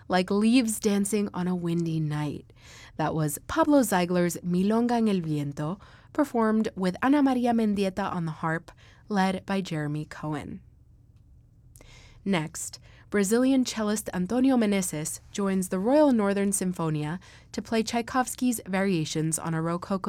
like leaves dancing on a windy night. That was Pablo Ziegler's Milonga en el Viento, performed with Ana Maria Mendieta on the harp, led by Jeremy Cohen. Next, Brazilian cellist Antonio Meneses joins the Royal Northern Sinfonia to play Tchaikovsky's Variations on a Rococo